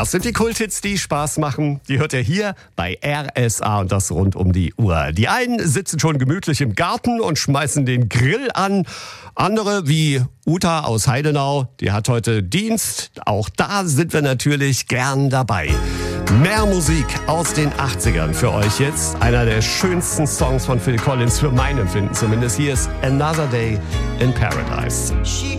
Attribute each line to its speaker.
Speaker 1: Das sind die Kulthits, die Spaß machen. Die hört ihr hier bei RSA und das rund um die Uhr. Die einen sitzen schon gemütlich im Garten und schmeißen den Grill an. Andere, wie Uta aus Heidenau, die hat heute Dienst. Auch da sind wir natürlich gern dabei. Mehr Musik aus den 80ern für euch jetzt. Einer der schönsten Songs von Phil Collins, für mein Empfinden zumindest. Hier ist Another Day in Paradise.